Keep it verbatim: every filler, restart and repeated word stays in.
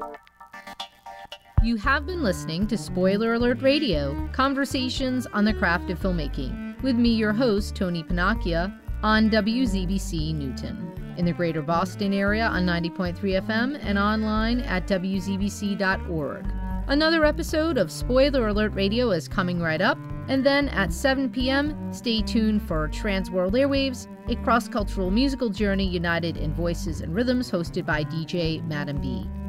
You have been listening to Spoiler Alert Radio, conversations on the craft of filmmaking, with me, your host, Tony Pannacchia, on W Z B C Newton, in the greater Boston area on ninety point three F M and online at W Z B C dot org. Another episode of Spoiler Alert Radio is coming right up, and then at seven p m, stay tuned for Transworld Airwaves, a cross-cultural musical journey united in voices and rhythms hosted by D J Madam B.